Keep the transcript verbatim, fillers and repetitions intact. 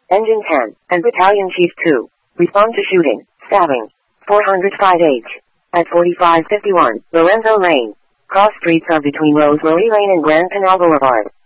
Engine ten, and Battalion Chief two. Respond to shooting, stabbing. four oh five H. At forty-five fifty-one, Lorenzo Lane. Cross streets are between Rose Lily Lane and Grand Canal Boulevard.